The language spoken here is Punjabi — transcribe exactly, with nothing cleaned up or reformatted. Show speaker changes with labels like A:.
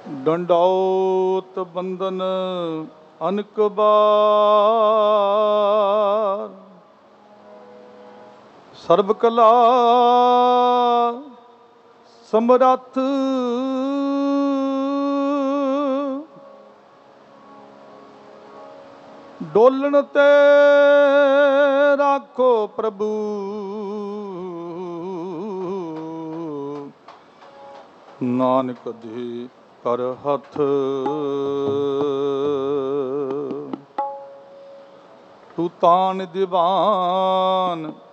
A: ਡੰਡਾਉਤ ਬੰਦਨ ਅਨਕ ਬਾਰ, ਸਰਬ ਕਲਾ ਸਮਰੱਥ ਡੋਲਣ ਤੇ ਰਾਖੋ ਪ੍ਰਭੂ, ਨਾਨਕ ਦੇ ਕਰ ਹੱਥ। ਤੂੰ ਤਾਨ ਦੀਵਾਨ